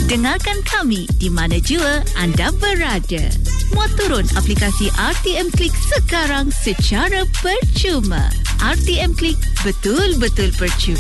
Dengarkan kami di mana jua anda berada. Muat turun aplikasi RTM Klik sekarang secara percuma. RTM Klik, betul-betul percuma.